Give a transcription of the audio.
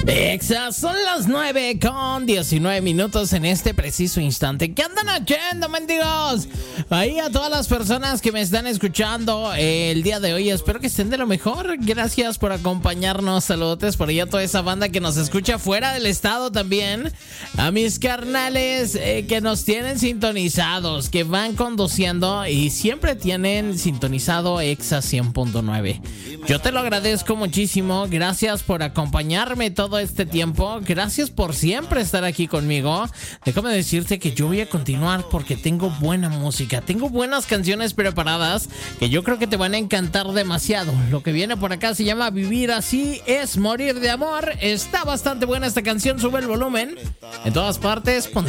Exa, son las 9:19 en este preciso instante. ¿Qué andan haciendo, mendigos? Ahí a todas las personas que me están escuchando el día de hoy, espero que estén de lo mejor. Gracias por acompañarnos. Saludos por allá a toda esa banda que nos escucha fuera del estado también. A mis carnales que nos tienen sintonizados, que van conduciendo y siempre tienen sintonizado Exa 100.9. Yo te lo agradezco muchísimo. Gracias por acompañarme todo este tiempo. Gracias por siempre estar aquí conmigo. Déjame decirte que yo voy a continuar porque tengo buena música. Tengo buenas canciones preparadas que yo creo que te van a encantar demasiado. Lo que viene por acá se llama Vivir Así es Morir de Amor. Está bastante buena esta canción. Sube el volumen. En todas partes, ponte